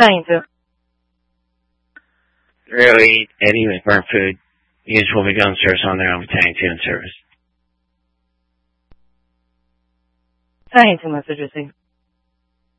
上一次 Really, Eddie with Burnt Food. Use will be gun service on their own tank tune service. 上一次吗？4.6